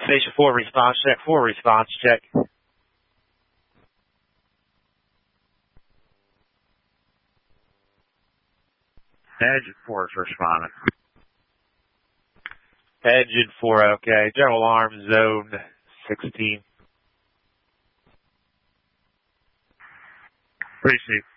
Station 4 response check. 4 response check. Engine 4 is responding. Engine 4, okay. General alarm, zone 16. Receive.